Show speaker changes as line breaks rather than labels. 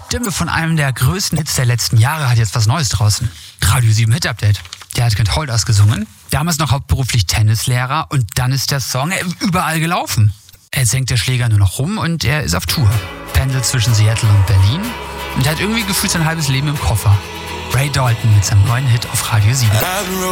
Stimme von einem der größten Hits der letzten Jahre hat jetzt was Neues draußen. Radio 7 Hit Update. Der hat Kent Holders gesungen. Damals noch hauptberuflich Tennislehrer und dann ist der Song überall gelaufen. Jetzt hängt der Schläger nur noch rum und er ist auf Tour. Pendelt zwischen Seattle und Berlin und hat irgendwie gefühlt sein halbes Leben im Koffer. Ray Dalton mit seinem neuen Hit auf Radio 7.